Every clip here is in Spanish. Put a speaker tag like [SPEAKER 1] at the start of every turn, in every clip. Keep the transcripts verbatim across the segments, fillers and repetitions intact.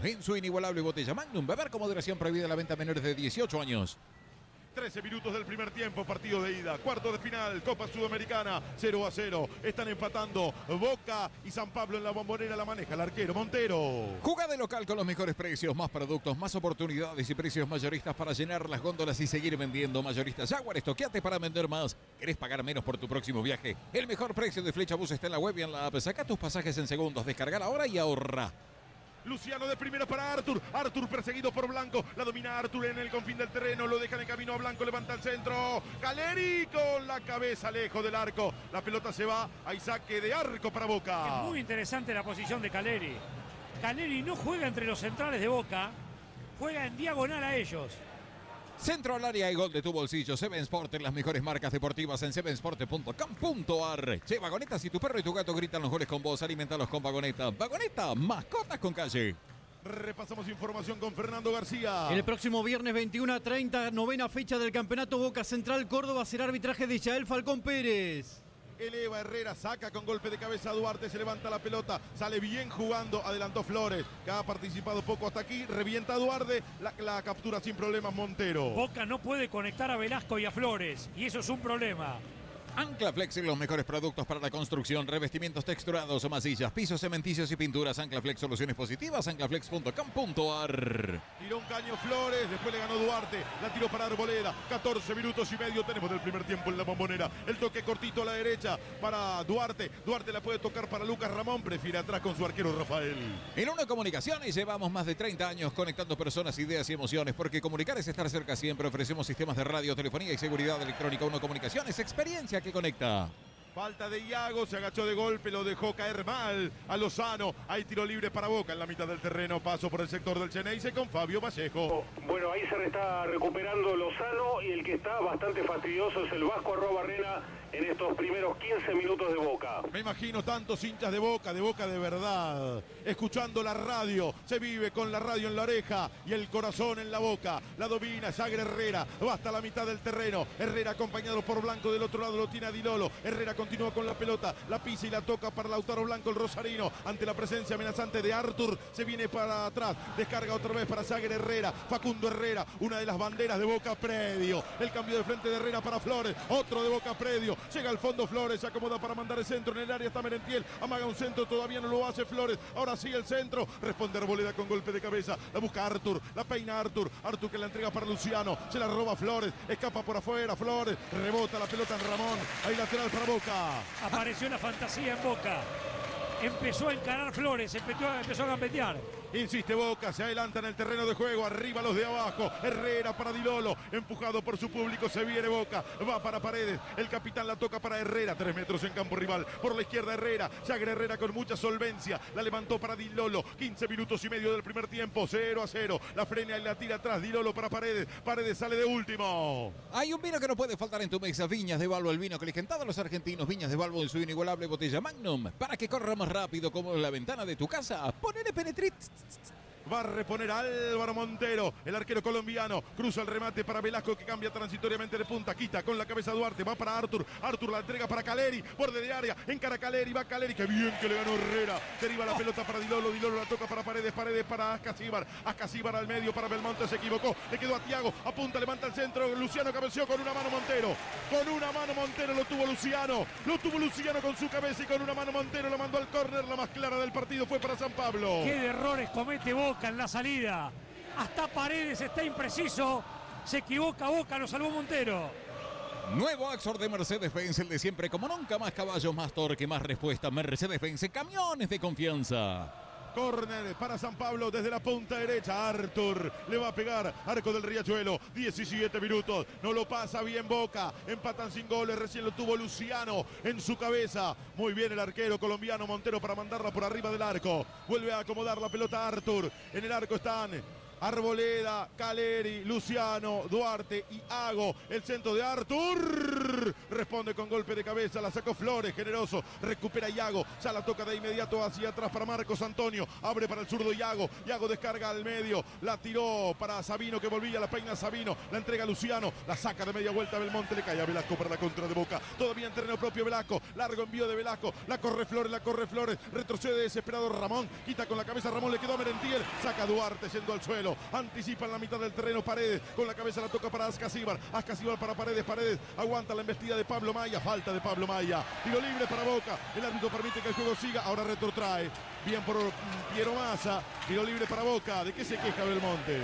[SPEAKER 1] en su inigualable botella Magnum. Beber con moderación, prohibida la venta a menores de dieciocho años.
[SPEAKER 2] trece minutos del primer tiempo, partido de ida, cuarto de final, Copa Sudamericana, cero a cero. Están empatando Boca y San Pablo en la Bombonera, la maneja el arquero Montero.
[SPEAKER 1] Jugá de local con los mejores precios, más productos, más oportunidades y precios mayoristas para llenar las góndolas y seguir vendiendo. Mayoristas Jaguar, estoqueate para vender más. ¿Querés pagar menos por tu próximo viaje? El mejor precio de Flecha Bus está en la web y en la app. Saca tus pasajes en segundos, descargar ahora y ahorra.
[SPEAKER 2] Luciano de primera para Artur. Artur perseguido por Blanco. La domina Artur en el confín del terreno. Lo dejan en camino a Blanco. Levanta el centro. Caleri con la cabeza lejos del arco. La pelota se va. Hay saque de arco para Boca.
[SPEAKER 3] Es muy interesante la posición de Caleri. Caleri no juega entre los centrales de Boca. Juega en diagonal a ellos.
[SPEAKER 1] Centro al área y gol de tu bolsillo. Seven Sport, en las mejores marcas deportivas en seven sport punto com punto ar. Che, Vagoneta, si tu perro y tu gato gritan los goles con vos, alimentalos con Vagoneta. Vagoneta, mascotas con calle.
[SPEAKER 2] Repasamos información con Fernando García.
[SPEAKER 4] El próximo viernes veintiuno a treinta, novena fecha del campeonato Boca Central Córdoba, será arbitraje de Yael Falcón Pérez.
[SPEAKER 2] Eleva Herrera, saca con golpe de cabeza a Duarte, se levanta la pelota, sale bien jugando, adelantó Flores, que ha participado poco hasta aquí, revienta a Duarte, la, la captura sin problemas Montero.
[SPEAKER 3] Boca no puede conectar a Velasco y a Flores, y eso es un problema.
[SPEAKER 1] Anclaflex, los mejores productos para la construcción, revestimientos texturados o masillas, pisos cementicios y pinturas. Anclaflex, soluciones positivas, anclaflex punto com punto ar.
[SPEAKER 2] Tiró un caño Flores, después le ganó Duarte, la tiró para Arboleda, catorce minutos y medio tenemos del primer tiempo en la Bombonera. El toque cortito a la derecha para Duarte, Duarte la puede tocar para Lucas Ramón, prefiere atrás con su arquero Rafael.
[SPEAKER 1] En Una Comunicaciones llevamos más de treinta años conectando personas, ideas y emociones, porque comunicar es estar cerca siempre. Ofrecemos sistemas de radio, telefonía y seguridad electrónica. Una Comunicaciones, experiencia que conecta.
[SPEAKER 2] Falta de Iago, se agachó de golpe, lo dejó caer mal a Lozano. Hay tiro libre para Boca en la mitad del terreno. Paso por el sector del Xeneize con Fabio Vallejo.
[SPEAKER 5] Bueno, ahí se está recuperando Lozano y el que está bastante fastidioso es el Vasco Arrobarrena en estos primeros quince minutos de Boca.
[SPEAKER 2] Me imagino tantos hinchas de Boca, de Boca de verdad, escuchando la radio. Se vive con la radio en la oreja y el corazón en la boca. La domina Jagger Herrera, va hasta la mitad del terreno. Herrera acompañado por Blanco, del otro lado lo tiene a Di Lolo. Herrera continúa con la pelota, la pisa y la toca para Lautaro Blanco, el rosarino, ante la presencia amenazante de Artur. Se viene para atrás, descarga otra vez para Jagger Herrera. Facundo Herrera, una de las banderas de Boca, Predio. El cambio de frente de Herrera para Flores, otro de Boca, Predio. Llega al fondo Flores, se acomoda para mandar el centro en el área, está Merentiel, amaga un centro, todavía no lo hace Flores, ahora sí el centro, responde Arboleda con golpe de cabeza, la busca Artur, la peina Artur, Artur que la entrega para Luciano, se la roba Flores, escapa por afuera Flores, rebota la pelota en Ramón, ahí lateral para Boca.
[SPEAKER 3] Apareció la fantasía en Boca. Empezó a encarar Flores, empezó, empezó a gambetear.
[SPEAKER 2] Insiste Boca, se adelanta en el terreno de juego, arriba los de abajo, Herrera para Di Lolo, empujado por su público, se viene Boca, va para Paredes, el capitán la toca para Herrera, tres metros en campo rival, por la izquierda Herrera, Jagger Herrera con mucha solvencia, la levantó para Di Lolo, quince minutos y medio del primer tiempo, cero a cero, la frena y la tira atrás, Di Lolo para Paredes, Paredes sale de último.
[SPEAKER 1] Hay un vino que no puede faltar en tu mesa, Viñas de Balbo, el vino que le encantaba a los argentinos, Viñas de Balbo en su inigualable botella Magnum, para que corra más rápido como la ventana de tu casa, ponele Penetrit.
[SPEAKER 2] Va a reponer Álvaro Montero, el arquero colombiano. Cruza el remate para Velasco que cambia transitoriamente de punta. Quita con la cabeza Duarte. Va para Artur. Artur la entrega para Caleri. Borde de área. Encara Caleri. Va Caleri. Qué bien que le ganó Herrera. Deriva la pelota para Di Lolo. Di Lolo la toca para Paredes. Paredes para Ascasíbar. Ascasíbar al medio para Belmonte. Se equivocó. Le quedó a Thiago. Apunta, levanta el centro. Luciano cabeció con una mano Montero. Con una mano Montero lo tuvo Luciano. Lo tuvo Luciano con su cabeza y con una mano Montero lo mandó al córner. La más clara del partido fue para San Pablo.
[SPEAKER 3] Qué de errores comete Boca en la salida. Hasta Paredes está impreciso. Se equivoca Boca, lo salvó Montero.
[SPEAKER 1] Nuevo Axor de Mercedes-Benz, el de siempre, como nunca, más caballos, más torque, más respuesta. Mercedes-Benz, camiones de confianza.
[SPEAKER 2] Córner para San Pablo desde la punta derecha. Artur le va a pegar. Arco del Riachuelo. diecisiete minutos. No lo pasa bien Boca. Empatan sin goles. Recién lo tuvo Luciano en su cabeza. Muy bien el arquero colombiano Montero para mandarla por arriba del arco. Vuelve a acomodar la pelota Artur. En el arco están Arboleda, Caleri, Luciano, Duarte y Hago. El centro de Artur. Responde con golpe de cabeza. La sacó Flores, generoso. Recupera Iago. Ya la toca de inmediato hacia atrás para Marcos Antonio. Abre para el zurdo Iago. Iago descarga al medio. La tiró para Sabino que volvía. La peina Sabino. La entrega a Luciano. La saca de media vuelta Belmonte. Le cae a Velasco para la contra de Boca. Todavía en terreno propio Velasco. Largo envío de Velasco. La corre Flores. La corre Flores. Retrocede desesperado Ramón. Quita con la cabeza Ramón. Le quedó a Merentiel. Saca a Duarte yendo al suelo. Anticipa en la mitad del terreno Paredes. Con la cabeza la toca para Ascasíbar. Ascasíbar para Paredes. Paredes aguanta la embestida de Pablo Maya. Falta de Pablo Maya. Tiro libre para Boca. El árbitro permite que el juego siga. Ahora retrotrae. Bien por Piero Massa. Tiro libre para Boca. ¿De qué se queja Belmonte?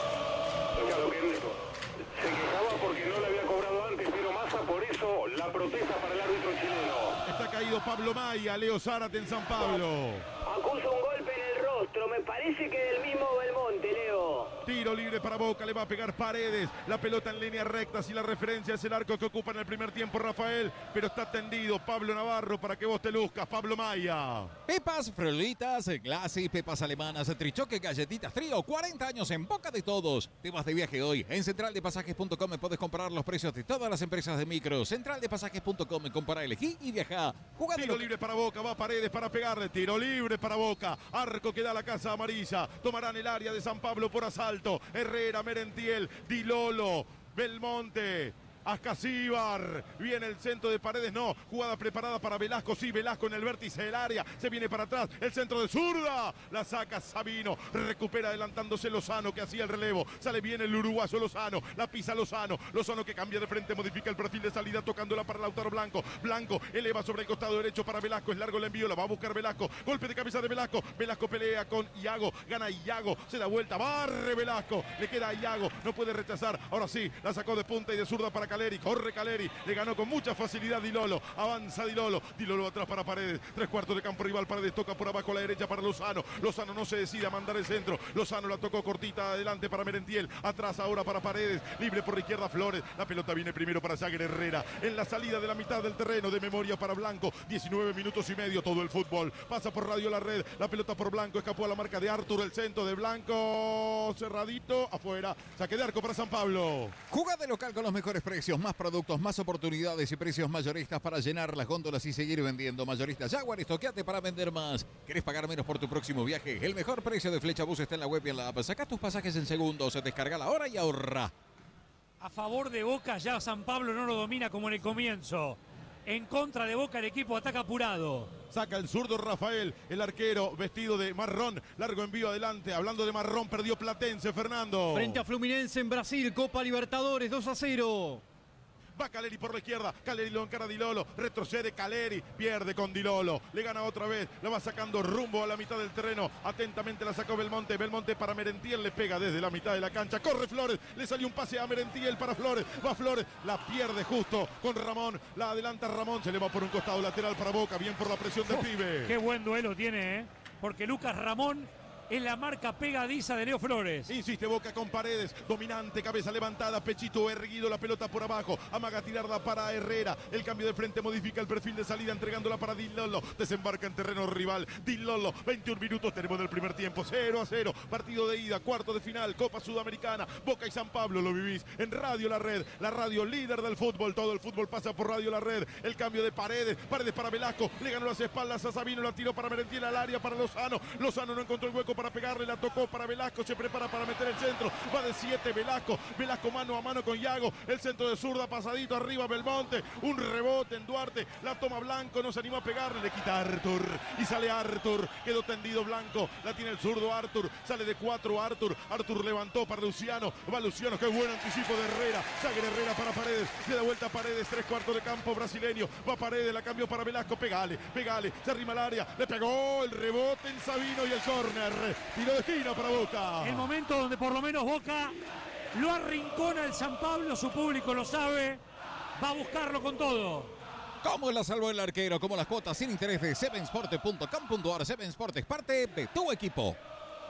[SPEAKER 5] Claro que se quejaba porque no le había cobrado antes Piero Massa. Por eso la protesta para el árbitro chileno.
[SPEAKER 2] Está caído Pablo Maya. Leo Zárate en San Pablo.
[SPEAKER 6] Acusa un golpe en el rostro, me parece que del mismo Belmonte, Leo.
[SPEAKER 2] Tiro libre para Boca, le va a pegar Paredes. La pelota en línea recta, si la referencia es el arco que ocupa en el primer tiempo Rafael. Pero está tendido Pablo Navarro para que vos te luzcas, Pablo Maya.
[SPEAKER 1] Pepas, Frolitas, Glassy, pepas alemanas, trichoque, galletitas, trío, cuarenta años en boca de todos. Te vas de viaje hoy. En central de pasajes punto com puedes comparar los precios de todas las empresas de micro. central de pasajes punto com, compara, elegí y viaja. Jugando
[SPEAKER 2] Tiro libre para Boca, va Paredes para pegarle. Tiro libre para Boca. Arco que da la casa amarilla. Tomarán el área de San Pablo por asalto. Herrera, Merentiel, Di Lolo, Belmonte. Ascasíbar, viene el centro de Paredes, no, jugada preparada para Velasco, sí, Velasco en el vértice del área, se viene para atrás, el centro de zurda, la saca Sabino, recupera adelantándose Lozano que hacía el relevo, sale bien el uruguayo Lozano, la pisa Lozano, Lozano que cambia de frente, modifica el perfil de salida, tocándola para Lautaro Blanco, Blanco eleva sobre el costado derecho para Velasco, es largo el envío, la va a buscar Velasco, golpe de cabeza de Velasco, Velasco pelea con Iago, gana Iago, se da vuelta, barre Velasco, le queda a Iago, no puede rechazar, ahora sí, la sacó de punta y de zurda para Caleri, corre Caleri, le ganó con mucha facilidad Di Lolo, avanza Di Lolo, Di Lolo atrás para Paredes, tres cuartos de campo rival, Paredes toca por abajo a la derecha para Lozano, Lozano no se decide a mandar el centro, Lozano la tocó cortita adelante para Merentiel, atrás ahora para Paredes, libre por la izquierda Flores, la pelota viene primero para Jagger Herrera, en la salida de la mitad del terreno, de memoria para Blanco, diecinueve minutos y medio todo el fútbol, pasa por Radio La Red, la pelota por Blanco, escapó a la marca de Artur, el centro de Blanco, cerradito, afuera, saque de arco para San Pablo.
[SPEAKER 1] Juga de local con los mejores precios, más productos, más oportunidades y precios mayoristas para llenar las góndolas y seguir vendiendo. Mayoristas Jaguar, estoqueate para vender más. ¿Querés pagar menos por tu próximo viaje? El mejor precio de Flecha Bus está en la web y en la app. Sacá tus pasajes en segundos, descarga la hora y ahorra.
[SPEAKER 3] A favor de Boca ya San Pablo no lo domina como en el comienzo. En contra de Boca el equipo ataca apurado.
[SPEAKER 2] Saca el zurdo Rafael, el arquero vestido de marrón, largo envío adelante, hablando de marrón, perdió Platense, Fernando.
[SPEAKER 4] Frente a Fluminense en Brasil, Copa Libertadores, dos a cero.
[SPEAKER 2] Va Caleri por la izquierda, Caleri lo encara Di Lolo, retrocede Caleri, pierde con Di Lolo, le gana otra vez, la va sacando rumbo a la mitad del terreno, atentamente la sacó Belmonte, Belmonte para Merentiel, le pega desde la mitad de la cancha, corre Flores, le salió un pase a Merentiel para Flores, va Flores, la pierde justo con Ramón, la adelanta Ramón, se le va por un costado lateral para Boca, bien por la presión del
[SPEAKER 3] Uf,
[SPEAKER 2] pibe.
[SPEAKER 3] Qué buen duelo tiene, ¿eh? Porque Lucas Ramón es la marca pegadiza de Leo Flores.
[SPEAKER 2] Insiste Boca con Paredes, dominante, cabeza levantada, pechito erguido, la pelota por abajo, amaga tirarla para Herrera, el cambio de frente modifica el perfil de salida, entregándola para Di Lolo, desembarca en terreno rival, Di Lolo, veintiún minutos tenemos en el primer tiempo, cero a cero, partido de ida, cuarto de final, Copa Sudamericana, Boca y San Pablo, lo vivís en Radio La Red, la radio líder del fútbol, todo el fútbol pasa por Radio La Red, el cambio de Paredes, Paredes para Velasco, le ganó las espaldas a Sabino, la tiró para Merentiel al área, para Lozano, Lozano no encontró el hueco para pegarle, la tocó para Velasco, se prepara para meter el centro, va de siete Velasco, Velasco mano a mano con Iago, el centro de zurda pasadito arriba Belmonte, un rebote en Duarte, la toma Blanco, no se animó a pegarle, le quita Artur y sale Artur, quedó tendido Blanco, la tiene el zurdo Artur, sale de cuatro Artur, Artur levantó para Luciano, va Luciano, qué buen anticipo de Herrera, Jagger Herrera para Paredes, se da vuelta Paredes, tres cuartos de campo brasileño, va Paredes, la cambió para Velasco, pegale, pegale, se arrima al área, le pegó el rebote en Sabino y el córner, tiro de esquina para Boca.
[SPEAKER 3] El momento donde por lo menos Boca lo arrincona el San Pablo, su público lo sabe, va a buscarlo con todo.
[SPEAKER 1] ¿Cómo la salvó el arquero? Como las cuotas sin interés de seven sport punto com punto a r. seven Sport es parte de tu equipo.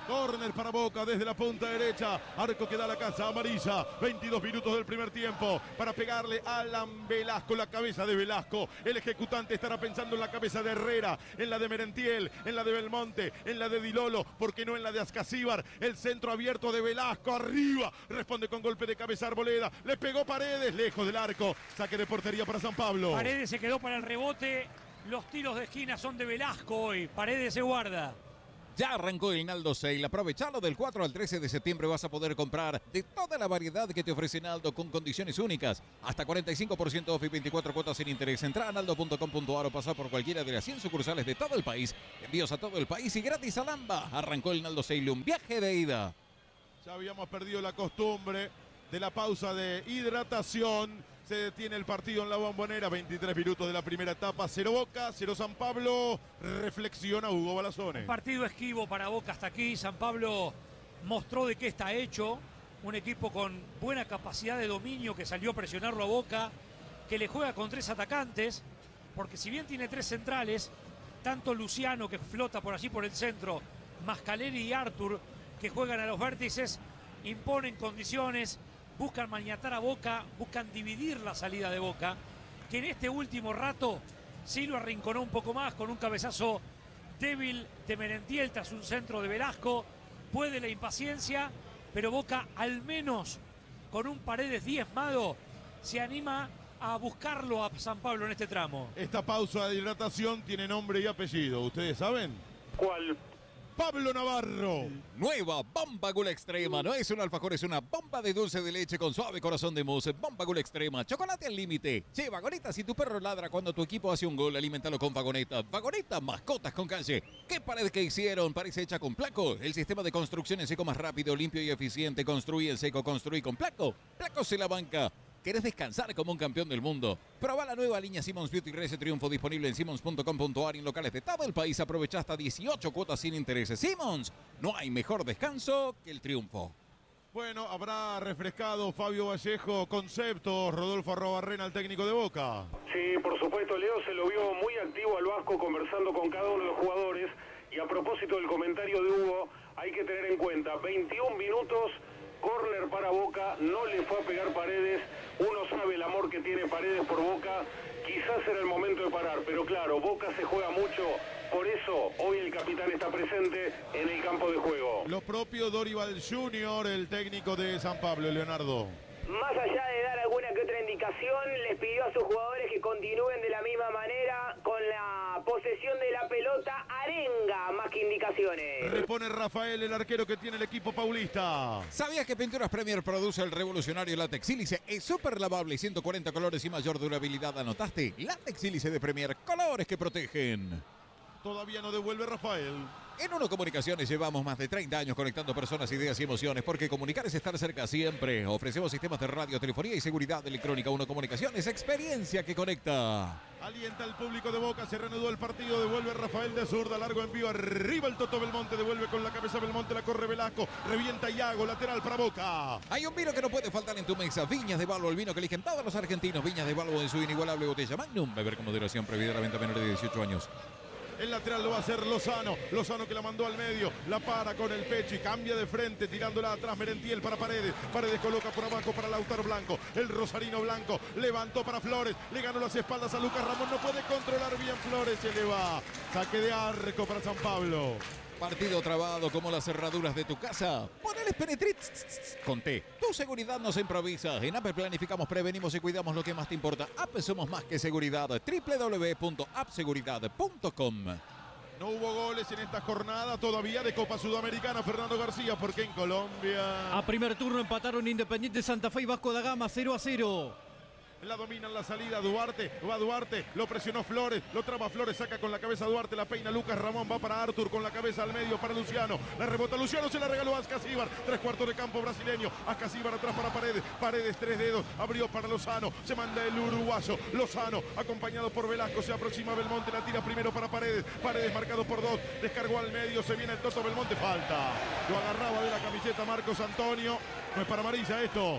[SPEAKER 2] Córner para Boca desde la punta derecha. Arco que da la casa amarilla. veintidós minutos del primer tiempo para pegarle a Alan Velasco, la cabeza de Velasco. El ejecutante estará pensando en la cabeza de Herrera, en la de Merentiel, en la de Belmonte, en la de Dilolo, porque no en la de Ascasíbar. El centro abierto de Velasco arriba. Responde con golpe de cabeza Arboleda. Le pegó Paredes lejos del arco. Saque de portería para San Pablo.
[SPEAKER 3] Paredes se quedó para el rebote. Los tiros de esquina son de Velasco hoy. Paredes se guarda.
[SPEAKER 1] Ya arrancó el Naldo Sale. Aprovechalo, del cuatro al trece de septiembre vas a poder comprar de toda la variedad que te ofrece Naldo con condiciones únicas. Hasta cuarenta y cinco por ciento off y veinticuatro cuotas sin interés. Entra a naldo punto com punto a r o pasa por cualquiera de las cien sucursales de todo el país. Envíos a todo el país y gratis a Lamba. Arrancó el Naldo Sale, un viaje de ida.
[SPEAKER 2] Ya habíamos perdido la costumbre de la pausa de hidratación. Se detiene el partido en la Bombonera, veintitrés minutos de la primera etapa, cero Boca, cero San Pablo, reflexiona Hugo Balazone.
[SPEAKER 3] Partido esquivo para Boca hasta aquí. San Pablo mostró de qué está hecho, un equipo con buena capacidad de dominio que salió a presionarlo a Boca, que le juega con tres atacantes, porque si bien tiene tres centrales, tanto Luciano que flota por allí por el centro, Mascaleri y Artur que juegan a los vértices, imponen condiciones, buscan maniatar a Boca, buscan dividir la salida de Boca, que en este último rato sí lo arrinconó un poco más con un cabezazo débil de Merentiel tras un centro de Velasco. Puede la impaciencia, pero Boca al menos con un Paredes diezmado se anima a buscarlo a San Pablo en este tramo.
[SPEAKER 2] Esta pausa de hidratación tiene nombre y apellido, ¿ustedes saben?
[SPEAKER 5] ¿Cuál?
[SPEAKER 2] Pablo Navarro.
[SPEAKER 1] Nueva Bomba Gula Extrema. No es un alfajor, es una bomba de dulce de leche con suave corazón de mousse. Bomba Gula Extrema. Chocolate al límite. Che, Vagoneta, si tu perro ladra cuando tu equipo hace un gol, aliméntalo con Vagoneta. Vagoneta, mascotas con calle. ¿Qué pared que hicieron? Parece hecha con Placo. El sistema de construcción en seco más rápido, limpio y eficiente. Construye en seco, construí con Placo. Placo se la banca. ¿Querés descansar como un campeón del mundo? Proba la nueva línea Simmons Beauty Race Triunfo, disponible en simmons punto com punto a r y en locales de todo el país. Aprovecha hasta dieciocho cuotas sin intereses. Simmons, no hay mejor descanso que el triunfo.
[SPEAKER 2] Bueno, habrá refrescado Fabio Vallejo conceptos, Rodolfo Arrobarrena, el técnico de Boca.
[SPEAKER 5] Sí, por supuesto, Leo se lo vio muy activo al Vasco conversando con cada uno de los jugadores. Y a propósito del comentario de Hugo, hay que tener en cuenta, veintiún minutos, córner para Boca, no le fue a pegar Paredes. Uno sabe el amor que tiene Paredes por Boca, quizás era el momento de parar, pero claro, Boca se juega mucho, por eso hoy el capitán está presente en el campo de juego.
[SPEAKER 2] Lo propio Dorival junior, el técnico de San Pablo, Leonardo.
[SPEAKER 6] Más allá de dar alguna que otra indicación, les pidió a sus jugadores que continúen de la misma manera con la posesión de la pelota, arenga más que indicaciones.
[SPEAKER 2] Repone Rafael, el arquero que tiene el equipo paulista.
[SPEAKER 1] ¿Sabías que Pinturas Premier produce el revolucionario látex sílice? Es súper lavable, ciento cuarenta colores y mayor durabilidad. ¿Anotaste? Látex sílice de Premier, colores que protegen.
[SPEAKER 2] Todavía no devuelve Rafael.
[SPEAKER 1] En Uno Comunicaciones llevamos más de treinta años conectando personas, ideas y emociones, porque comunicar es estar cerca siempre. Ofrecemos sistemas de radio, telefonía y seguridad electrónica. Uno Comunicaciones, experiencia que conecta.
[SPEAKER 2] Alienta al público de Boca, se reanudó el partido, devuelve Rafael de zurda, largo envío, arriba el Toto Belmonte, devuelve con la cabeza Belmonte, la corre Velasco, revienta Iago, lateral para Boca.
[SPEAKER 1] Hay un vino que no puede faltar en tu mesa, Viñas de Balbo, el vino que eligen todos los argentinos. Viñas de Balbo en su inigualable botella Magnum, beber con moderación, prohibida la venta a menores de dieciocho años.
[SPEAKER 2] El lateral lo va a hacer Lozano. Lozano que la mandó al medio. La para con el pecho y cambia de frente. Tirándola atrás Merentiel para Paredes. Paredes coloca por abajo para Lautaro Blanco. El rosarino Blanco levantó para Flores. Le ganó las espaldas a Lucas Ramón. No puede controlar bien Flores. Se le va. Saque de arco para San Pablo.
[SPEAKER 1] Partido trabado como las cerraduras de tu casa. Poneles Penetrit con T. Tu seguridad no se improvisa. En App planificamos, prevenimos y cuidamos lo que más te importa. App somos más que seguridad. doble u doble u doble u punto app seguridad punto com.
[SPEAKER 2] No hubo goles en esta jornada todavía de Copa Sudamericana, Fernando García, porque en Colombia...
[SPEAKER 4] A primer turno empataron Independiente Santa Fe y Vasco da Gama cero a cero.
[SPEAKER 2] La domina en la salida Duarte, va Duarte, lo presionó Flores, lo traba Flores, saca con la cabeza Duarte, la peina Lucas Ramón, va para Artur con la cabeza al medio para Luciano, la rebota Luciano, se la regaló a Ascasíbar, tres cuartos de campo brasileño, Ascasíbar atrás para Paredes, Paredes tres dedos, abrió para Lozano, se manda el uruguayo, Lozano acompañado por Velasco, se aproxima Belmonte, la tira primero para Paredes, Paredes marcado por dos, descargó al medio, se viene el Toto Belmonte, falta, lo agarraba de la camiseta Marcos Antonio, no es para amarilla esto.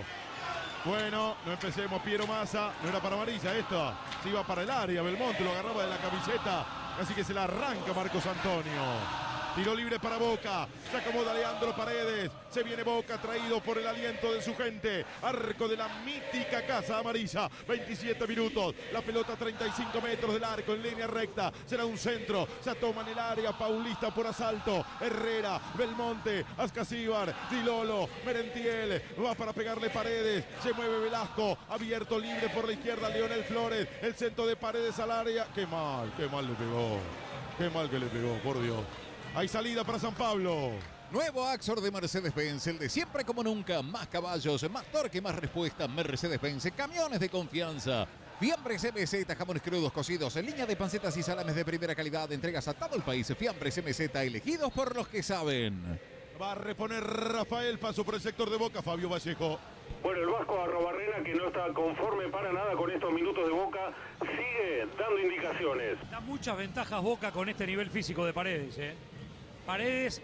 [SPEAKER 2] Bueno, no empecemos, Piero Massa, no era para amarilla esto, se iba para el área, Belmonte lo agarraba de la camiseta, así que se la arranca Marcos Antonio. Tiro libre para Boca. Se acomoda Leandro Paredes. Se viene Boca traído por el aliento de su gente. Arco de la mítica Casa Amarilla. veintisiete minutos. La pelota a treinta y cinco metros del arco en línea recta. Será un centro. Se toma en el área. Paulista por asalto. Herrera, Belmonte, Ascasíbar, Dilolo, Merentiel. Va para pegarle Paredes. Se mueve Velasco. Abierto libre por la izquierda. Leonel Flores. El centro de Paredes al área. Qué mal, qué mal le pegó. Qué mal que le pegó, por Dios. Hay salida para San Pablo.
[SPEAKER 1] Nuevo Axor de Mercedes-Benz, el de siempre como nunca. Más caballos, más torque, más respuesta. Mercedes-Benz, camiones de confianza. Fiambres M Z, jamones crudos cocidos en línea de pancetas y salames de primera calidad. Entregas a todo el país. Fiambres M Z, elegidos por los que saben.
[SPEAKER 2] Va a reponer Rafael. Paso por el sector de Boca. Fabio Vallejo.
[SPEAKER 5] Bueno, el Vasco Arrobarrena, que no está conforme para nada con estos minutos de Boca, sigue dando indicaciones.
[SPEAKER 3] Da muchas ventajas Boca con este nivel físico de Paredes, ¿eh? Paredes,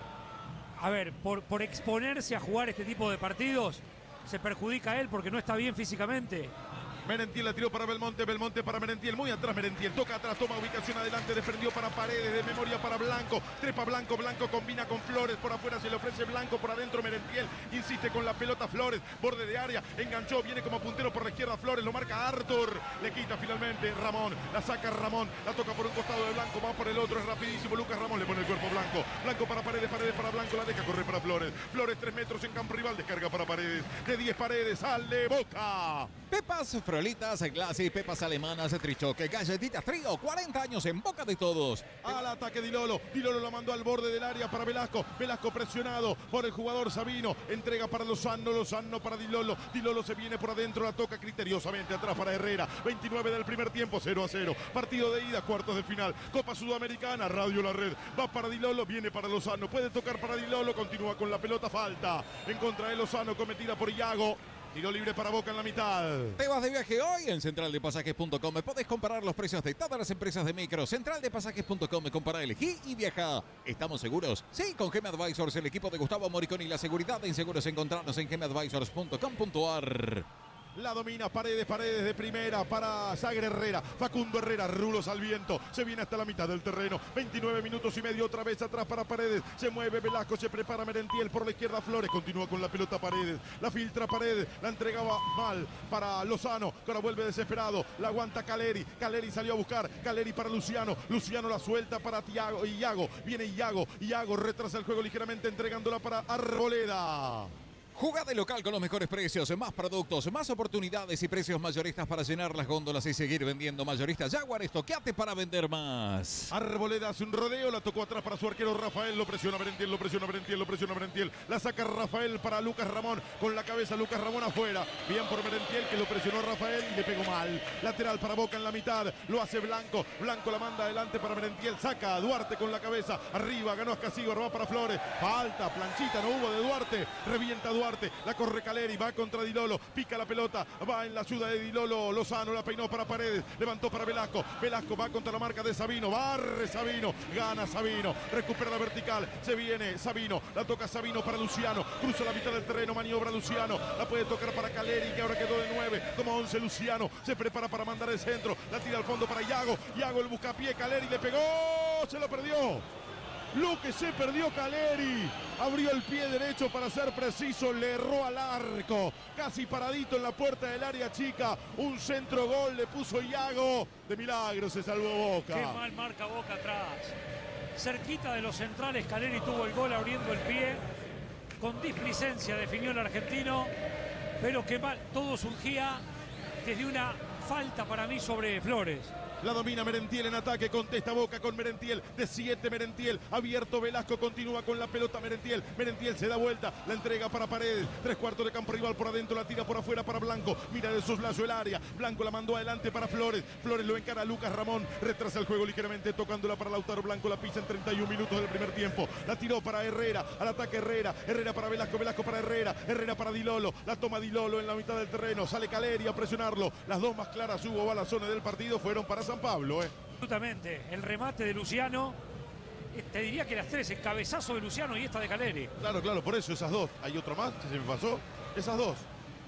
[SPEAKER 3] a ver, por, por exponerse a jugar este tipo de partidos, se perjudica a él porque no está bien físicamente.
[SPEAKER 2] Merentiel la tiró para Belmonte, Belmonte para Merentiel, muy atrás Merentiel, toca atrás, toma ubicación adelante, desprendió para Paredes, de memoria para Blanco, trepa Blanco, Blanco combina con Flores, por afuera se le ofrece Blanco, por adentro Merentiel, insiste con la pelota Flores, borde de área, enganchó, viene como puntero por la izquierda Flores, lo marca Arthur, le quita finalmente Ramón, la saca Ramón, la toca por un costado de Blanco, va por el otro, es rapidísimo, Lucas Ramón le pone el cuerpo Blanco, Blanco para Paredes, Paredes para Blanco, la deja correr para Flores, Flores tres metros en campo rival, descarga para Paredes, de diez Paredes, sale Boca.
[SPEAKER 1] Pepas, frolitas, glacis, pepas alemanas, trichoque, galletitas trío, cuarenta años en boca de todos.
[SPEAKER 2] Al ataque Dilolo, Dilolo lo mandó al borde del área para Velasco, Velasco presionado por el jugador Sabino, entrega para Lozano, Lozano para Dilolo, Dilolo se viene por adentro, la toca criteriosamente atrás para Herrera, veintinueve del primer tiempo, cero a cero, partido de ida, cuartos de final, Copa Sudamericana, Radio La Red, va para Dilolo, viene para Lozano, puede tocar para Dilolo, continúa con la pelota, falta en contra de Lozano, cometida por Iago. Tiro libre para Boca en la mitad.
[SPEAKER 1] ¿Te vas de viaje hoy? En central de pasajes punto com podés comparar los precios de todas las empresas de micro. central de pasajes punto com, compara, elegí y viaja. ¿Estamos seguros? Sí, con Geme Advisors, el equipo de Gustavo Moricón y la seguridad en seguros. Encontrarnos en geme advisors punto com punto ar.
[SPEAKER 2] La domina Paredes, Paredes de primera para Sagre Herrera, Facundo Herrera, rulos al viento, se viene hasta la mitad del terreno, veintinueve minutos y medio, otra vez atrás para Paredes, se mueve Velasco, se prepara Merentiel por la izquierda, Flores, continúa con la pelota Paredes, la filtra Paredes, la entregaba mal para Lozano, que ahora vuelve desesperado, la aguanta Caleri, Caleri salió a buscar, Caleri para Luciano, Luciano la suelta para Tiago, Iago, viene Iago, Iago retrasa el juego ligeramente entregándola para Arboleda.
[SPEAKER 1] Jugá de local con los mejores precios, más productos, más oportunidades y precios mayoristas para llenar las góndolas y seguir vendiendo. Mayoristas Jaguar, estoqueate para vender más.
[SPEAKER 2] Arboleda hace un rodeo, la tocó atrás para su arquero Rafael, lo presiona Merentiel, lo presiona Merentiel, lo presiona Merentiel, la saca Rafael para Lucas Ramón, con la cabeza Lucas Ramón afuera, bien por Merentiel que lo presionó Rafael y le pegó mal. Lateral para Boca en la mitad, lo hace Blanco, Blanco la manda adelante para Merentiel, saca a Duarte con la cabeza, arriba, ganó Ascasíbar, va para Flores, falta, planchita, no hubo de Duarte, revienta Duarte. La corre Caleri, va contra Dilolo, pica la pelota, va en la ayuda de Dilolo, Lozano la peinó para Paredes, levantó para Velasco, Velasco va contra la marca de Sabino, barre Sabino, gana Sabino, recupera la vertical, se viene Sabino, la toca Sabino para Luciano, cruza la mitad del terreno, maniobra Luciano, la puede tocar para Caleri, que ahora quedó de nueve, como once Luciano, se prepara para mandar el centro, la tira al fondo para Iago, Iago el buscapié, Caleri le pegó, se lo perdió. Lo que se perdió Caleri, abrió el pie derecho para ser preciso, le erró al arco, casi paradito en la puerta del área chica, un centro gol le puso Iago, de milagro se salvó Boca.
[SPEAKER 3] Qué mal marca Boca atrás, cerquita de los centrales Caleri tuvo el gol abriendo el pie, con displicencia definió el argentino, pero qué mal, todo surgía desde una falta para mí sobre Flores.
[SPEAKER 2] La domina Merentiel en ataque, contesta Boca con Merentiel, de siete Merentiel, abierto Velasco, continúa con la pelota Merentiel, Merentiel se da vuelta, la entrega para Paredes, tres cuartos de campo rival por adentro, la tira por afuera para Blanco, mira de soslayo el área, Blanco la mandó adelante para Flores, Flores lo encara a Lucas Ramón, retrasa el juego ligeramente tocándola para Lautaro Blanco, la pisa en treinta y un minutos del primer tiempo, la tiró para Herrera, al ataque Herrera, Herrera para Velasco, Velasco para Herrera, Herrera para Dilolo, la toma Dilolo en la mitad del terreno, sale Caleri a presionarlo, las dos más claras hubo balazones del partido fueron para San Pablo, eh.
[SPEAKER 3] Absolutamente, el remate de Luciano, te diría que las tres, el cabezazo de Luciano y esta de Caleri.
[SPEAKER 2] Claro, claro, por eso esas dos. Hay otro más que se me pasó, esas dos.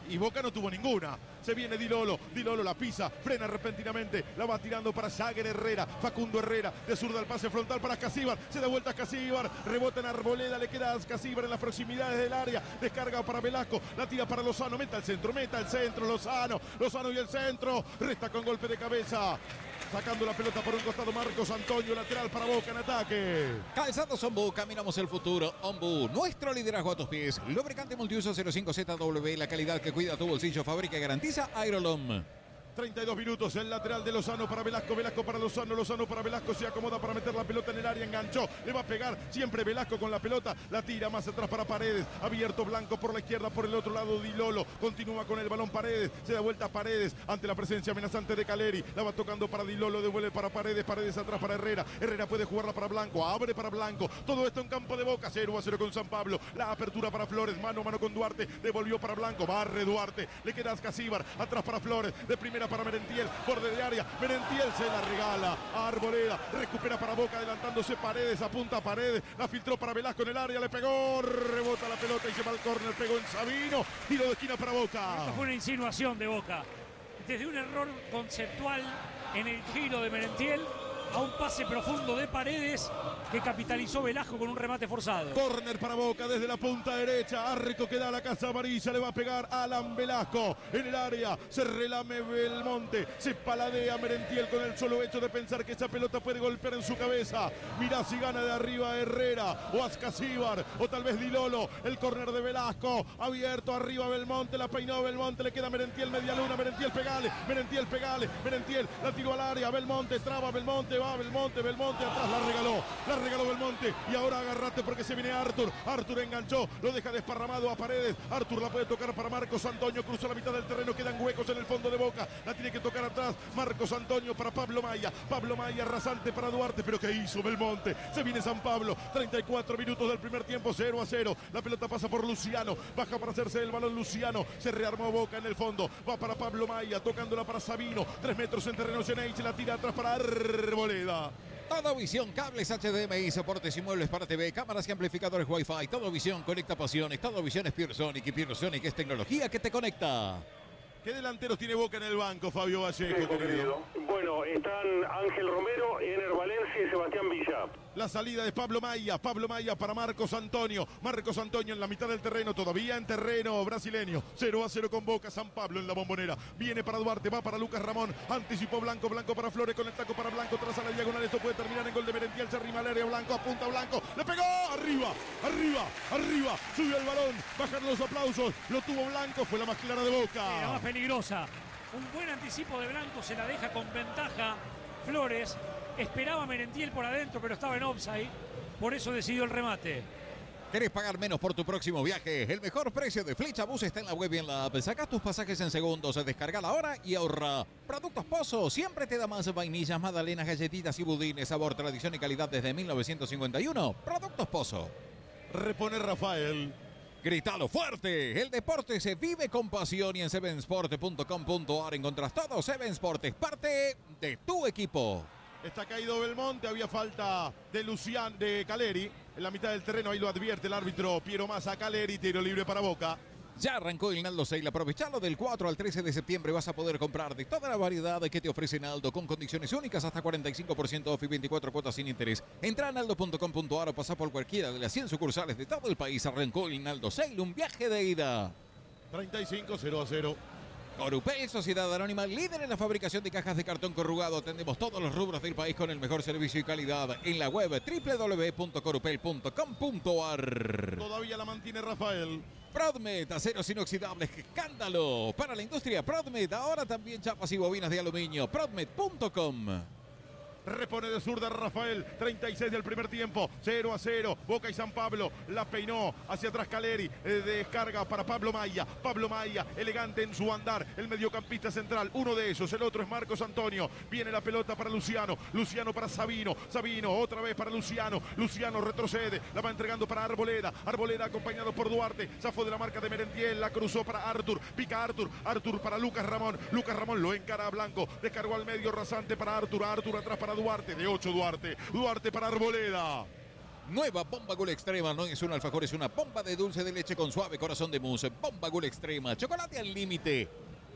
[SPEAKER 2] y Boca no tuvo ninguna. Se viene Di Lolo, Di Lolo la pisa, frena repentinamente, la va tirando para Jagger Herrera, Facundo Herrera, de zurda al pase frontal para Ascasíbar, se da vuelta a Ascasíbar, rebota en Arboleda, le queda a Ascasíbar en las proximidades del área, descarga para Velasco, la tira para Lozano, meta al centro, meta al centro, Lozano, Lozano y el centro, resta con golpe de cabeza. Sacando la pelota por un costado Marcos Antonio, lateral para Boca en ataque.
[SPEAKER 1] Calzados Ombu, caminamos el futuro. Ombu, nuestro liderazgo a tus pies. Lubricante multiuso cero cinco Z W, la calidad que cuida tu bolsillo, fabrica y garantiza Aerolom.
[SPEAKER 2] treinta y dos minutos, el lateral de Lozano para Velasco, Velasco para Lozano, Lozano para Velasco, se acomoda para meter la pelota en el área, enganchó, le va a pegar, siempre Velasco con la pelota, la tira más atrás para Paredes, abierto Blanco por la izquierda, por el otro lado Di Lolo, continúa con el balón Paredes, se da vuelta a Paredes, ante la presencia amenazante de Caleri, la va tocando para Di Lolo, devuelve para Paredes, Paredes atrás para Herrera, Herrera puede jugarla para Blanco, abre para Blanco, todo esto en campo de Boca, cero a cero con San Pablo, la apertura para Flores, mano a mano con Duarte, devolvió para Blanco, barre Duarte, le queda Ascasíbar, atrás para Flores, de primera para Merentiel, borde de área, Merentiel se la regala a Arboleda, recupera para Boca, adelantándose Paredes, apunta a Paredes, la filtró para Velasco en el área, le pegó, rebota la pelota y se va al córner, pegó en Sabino, tiro de esquina para Boca.
[SPEAKER 3] Esta fue una insinuación de Boca, desde un error conceptual en el giro de Merentiel a un pase profundo de Paredes que capitalizó Velasco con un remate forzado.
[SPEAKER 2] Córner para Boca desde la punta derecha. Arco que da la casa amarilla. Le va a pegar Alan Velasco en el área. Se relame Belmonte. Se paladea Merentiel con el solo hecho de pensar que esa pelota puede golpear en su cabeza. Mirá si gana de arriba Herrera o Ascasíbar o tal vez Di Lolo. El córner de Velasco. Abierto arriba Belmonte. La peinó Belmonte. Le queda Merentiel media luna. Merentiel pegale. Merentiel pegale. Merentiel la tiró al área. Belmonte traba. Belmonte va Belmonte, Belmonte atrás, la regaló, la regaló Belmonte y ahora agarrate porque se viene Artur, Artur enganchó, lo deja desparramado a Paredes, Artur la puede tocar para Marcos Antonio, cruzó la mitad del terreno, quedan huecos en el fondo de Boca, la tiene que tocar atrás, Marcos Antonio para Pablo Maya, Pablo Maya rasante para Duarte, pero ¿qué hizo Belmonte? Se viene San Pablo, treinta y cuatro minutos del primer tiempo, cero a cero, la pelota pasa por Luciano, baja para hacerse el balón Luciano, se rearmó Boca en el fondo, va para Pablo Maya, tocándola para Sabino, tres metros en terreno Genei, se la tira atrás para Arboleda.
[SPEAKER 1] Todo Visión, cables H D M I, soportes y muebles para T V, cámaras y amplificadores Wi-Fi. Todo Visión conecta pasiones. Todo Visión es Puresonic y Puresonic es tecnología que te conecta.
[SPEAKER 2] ¿Qué delanteros tiene Boca en el banco, Fabio Vallejo,
[SPEAKER 5] Sí, querido? Bueno, están Ángel Romero, Ener Valencia y Sebastián Villa.
[SPEAKER 2] La salida de Pablo Maya, Pablo Maya para Marcos Antonio, Marcos Antonio en la mitad del terreno, todavía en terreno brasileño, cero a cero con Boca, San Pablo en la Bombonera, viene para Duarte, va para Lucas Ramón, anticipó Blanco, Blanco para Flores, con el taco para Blanco, traza la diagonal, esto puede terminar en gol de Merentiel, se arrima al área, Blanco, apunta Blanco, le pegó, arriba, arriba, arriba, subió el balón, bajan los aplausos, lo tuvo Blanco, fue la más clara de Boca.
[SPEAKER 3] Era más peligrosa, un buen anticipo de Blanco, se la deja con ventaja Flores. Esperaba Merentiel por adentro, pero estaba en offside. Por eso decidió el remate.
[SPEAKER 1] ¿Querés pagar menos por tu próximo viaje? El mejor precio de Flecha Bus está en la web y en la app. Sacás tus pasajes en segundos, descarga la hora y ahorra. Productos Pozo siempre te da más vainillas, magdalenas, galletitas y budines. Sabor, tradición y calidad desde mil novecientos cincuenta y uno. Productos Pozo.
[SPEAKER 2] Repone Rafael.
[SPEAKER 1] Gritalo fuerte. El deporte se vive con pasión y en seven sport punto com punto a r encontrás todo. Seven Sport es parte de tu equipo.
[SPEAKER 2] Está caído Belmonte, había falta de Lucian, de Caleri. En la mitad del terreno, ahí lo advierte el árbitro Piero Massa. Caleri, tiro libre para Boca.
[SPEAKER 1] Ya arrancó el Naldo Sale. Aprovechalo del cuatro al trece de septiembre. Vas a poder comprar de toda la variedad que te ofrece Naldo con condiciones únicas hasta cuarenta y cinco por ciento off y veinticuatro cuotas sin interés. Entra a naldo punto com punto a r o pasa por cualquiera de las cien sucursales de todo el país. Arrancó el Naldo Sale, un viaje de ida.
[SPEAKER 2] treinta y cinco, cero a cero.
[SPEAKER 1] Corupel, Sociedad Anónima, líder en la fabricación de cajas de cartón corrugado. Atendemos todos los rubros del país con el mejor servicio y calidad. En la web doble u doble u doble u punto corupel punto com punto a r.
[SPEAKER 2] Todavía la mantiene Rafael.
[SPEAKER 1] Prodmed, aceros inoxidables, ¡qué escándalo! Para la industria Prodmed, ahora también chapas y bobinas de aluminio. Prodmed punto com.
[SPEAKER 2] Repone de zurda Rafael, treinta y seis del primer tiempo, cero a cero, Boca y San Pablo, la peinó hacia atrás Caleri, eh, descarga para Pablo Maya, Pablo Maya, elegante en su andar, el mediocampista central, uno de ellos, el otro es Marcos Antonio, viene la pelota para Luciano, Luciano para Sabino, Sabino otra vez para Luciano, Luciano retrocede, la va entregando para Arboleda, Arboleda acompañado por Duarte, zafó de la marca de Merentiel, la cruzó para Artur, pica Artur, Artur para Lucas Ramón, Lucas Ramón lo encara a Blanco, descargó al medio rasante para Artur, Artur atrás para Duarte, de ocho Duarte, Duarte para Arboleda.
[SPEAKER 1] Nueva Bomba Gul Extrema, no es un alfajor, es una bomba de dulce de leche con suave corazón de mousse. Bomba Gul Extrema, chocolate al límite.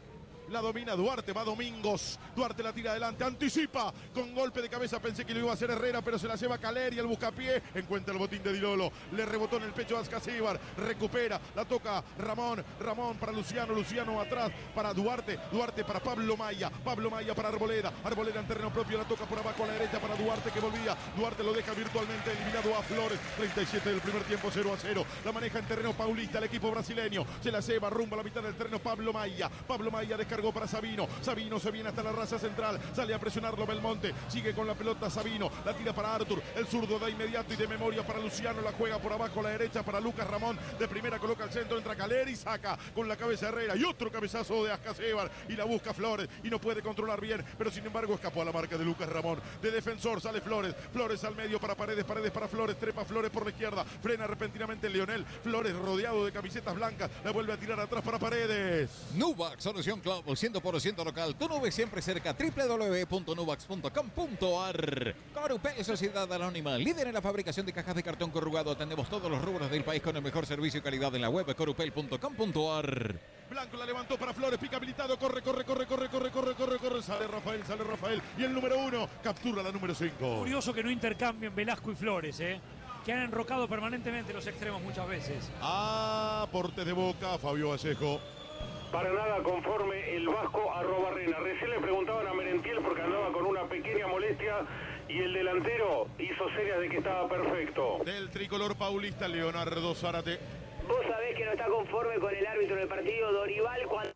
[SPEAKER 2] La domina Duarte, va Domingos. Duarte la tira adelante, anticipa. Con golpe de cabeza pensé que lo iba a hacer Herrera, pero se la lleva Caleri, el buscapié. Encuentra el botín de Di Lolo. Le rebotó en el pecho a Ascasíbar. Recupera, la toca Ramón. Ramón para Luciano, Luciano atrás para Duarte. Duarte para Pablo Maya. Pablo Maya para Arboleda. Arboleda en terreno propio, la toca por abajo a la derecha para Duarte que volvía. Duarte lo deja virtualmente eliminado a Flores. treinta y siete del primer tiempo, cero a cero. La maneja en terreno paulista el equipo brasileño. Se la lleva rumbo a la mitad del terreno Pablo Maya. Pablo Maya descargó para Sabino. Sabino se viene hasta la raza central. Sale a presionarlo Belmonte. Sigue con la pelota Sabino. La tira para Artur. El zurdo da inmediato y de memoria para Luciano. La juega por abajo a la derecha para Lucas Ramón. De primera coloca al centro. Entra Caleri. Saca con la cabeza Herrera. Y otro cabezazo de Ascasíbar. Y la busca Flores. Y no puede controlar bien. Pero sin embargo escapó a la marca de Lucas Ramón. De defensor sale Flores. Flores al medio para Paredes. Paredes para Flores. Trepa Flores por la izquierda. Frena repentinamente Leonel. Flores rodeado de camisetas blancas. La vuelve a tirar atrás para Paredes.
[SPEAKER 1] Nubac, solución Club, cien por ciento local. Tu nube siempre cerca. w w w punto nubax punto com punto a r. Corupel, Sociedad Anónima, líder en la fabricación de cajas de cartón corrugado. Atendemos todos los rubros del país con el mejor servicio y calidad en la web corupel punto com punto a r.
[SPEAKER 2] Blanco la levantó para Flores, pica habilitado, corre, corre, corre, corre, corre, corre, corre, corre, sale Rafael, sale Rafael. Y el número uno captura la número cinco.
[SPEAKER 3] Curioso que no intercambien Velasco y Flores, ¿eh? Que han enrocado permanentemente los extremos muchas veces.
[SPEAKER 2] Aporte de Boca, Fabio Vallejo.
[SPEAKER 5] Para nada conforme el Vasco Arrobarrena. Recién le preguntaban a Merentiel porque andaba con una pequeña molestia y el delantero hizo señas de que estaba perfecto.
[SPEAKER 2] Del tricolor paulista, Leonardo Zárate.
[SPEAKER 6] Vos sabés que no está conforme con el árbitro del partido, Dorival, cuando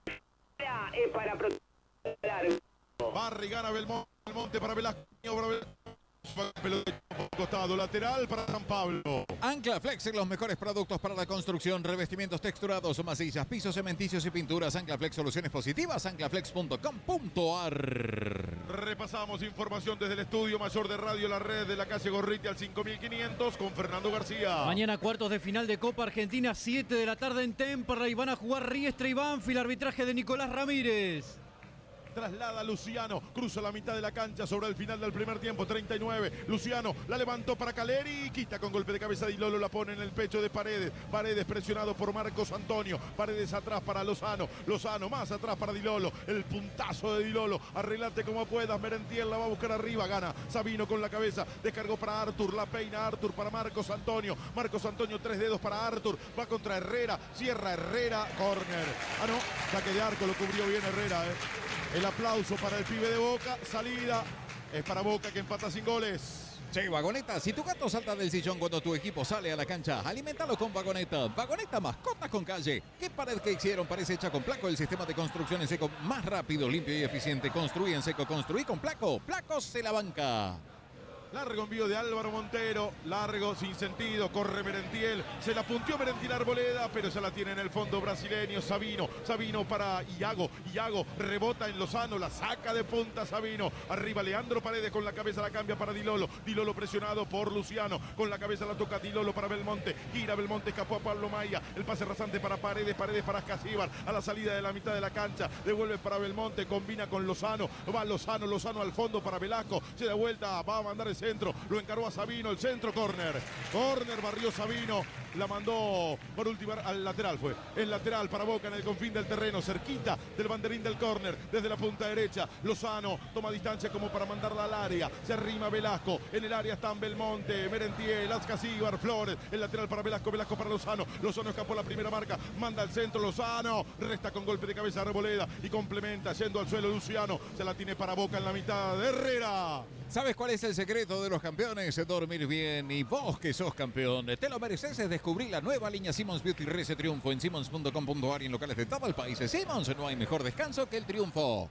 [SPEAKER 6] es para proteger.
[SPEAKER 2] Barri gana Belmonte, Belmonte para Velasco, para Velasco. Pelota costado lateral para San Pablo.
[SPEAKER 1] Ancla Flex, los mejores productos para la construcción, revestimientos texturados, masillas, pisos cementicios y pinturas. Ancla Flex, soluciones positivas, anclaflex punto com punto a r.
[SPEAKER 2] Repasamos información desde el estudio mayor de Radio La Red de la calle Gorriti al cinco mil quinientos con Fernando García.
[SPEAKER 4] Mañana cuartos de final de Copa Argentina, siete de la tarde en Temperley. Van a jugar Riestra y Banfield, arbitraje de Nicolás Ramírez.
[SPEAKER 2] Traslada a Luciano, cruza la mitad de la cancha sobre el final del primer tiempo, treinta y nueve. Luciano la levantó para Caleri, quita con golpe de cabeza Di Lolo, la pone en el pecho de Paredes. Paredes presionado por Marcos Antonio. Paredes atrás para Lozano. Lozano más atrás para Di Lolo. El puntazo de Di Lolo. Arreglate como puedas. Merentiel la va a buscar arriba. Gana Sabino con la cabeza. Descargó para Artur. La peina Artur para Marcos Antonio. Marcos Antonio, tres dedos para Artur. Va contra Herrera. Cierra Herrera. Corner. Ah, no. Saque de arco. Lo cubrió bien Herrera, eh. El aplauso para el pibe de Boca. Salida es para Boca que empata sin goles.
[SPEAKER 1] Che, Vagoneta, si tu gato salta del sillón cuando tu equipo sale a la cancha, alimentalo con Vagoneta. Vagoneta, mascotas con calle. ¿Qué pared que hicieron? Parece hecha con Placo, el sistema de construcción en seco más rápido, limpio y eficiente. Construí en seco, construí con Placo. Placo se la banca.
[SPEAKER 2] Largo envío de Álvaro Montero, largo, sin sentido, corre Merentiel, se la puntió Merentiel Arboleda, pero ya la tiene en el fondo brasileño, Sabino, Sabino para Iago, Iago rebota en Lozano, la saca de punta Sabino, arriba Leandro Paredes con la cabeza la cambia para Di Lolo, Di Lolo presionado por Luciano, con la cabeza la toca Di Lolo para Belmonte, gira Belmonte, escapó a Pablo Maya, el pase rasante para Paredes, Paredes para Ascasíbar, a la salida de la mitad de la cancha, devuelve para Belmonte, combina con Lozano, va Lozano, Lozano al fondo para Velasco, se da vuelta, va a mandar el centro, lo encargó a Sabino, el centro, córner, córner, barrió Sabino, la mandó por última al lateral, fue el lateral para Boca en el confín del terreno, cerquita del banderín del córner, desde la punta derecha, Lozano toma distancia como para mandarla al área, se arrima Velasco, en el área están Belmonte, Merentiel, Ascasíbar, Flores, el lateral para Velasco, Velasco para Lozano, Lozano escapó la primera marca, manda al centro, Lozano, resta con golpe de cabeza Arboleda y complementa, yendo al suelo Luciano, se la tiene para Boca en la mitad de Herrera.
[SPEAKER 1] ¿Sabes cuál es el secreto de los campeones? Dormir bien. Y vos que sos campeón, te lo mereces. Es descubrir la nueva línea Simmons Beauty Rece Triunfo en simmons punto com punto a r y en locales de todo el país. Simmons, no hay mejor descanso que el triunfo.